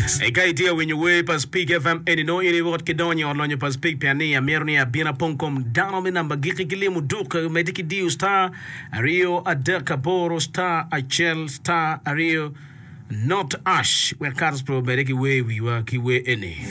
E gai dia when you way pas Speak FM eni no iri wot kedonye orlonye pas Speak piani ya mierni ya bina ponkom dano minamba giki gilimu duka mediki diu star Ario Adeka Boro star Achel star Ario not Ash we cards pro mediki way we were kiwe eni.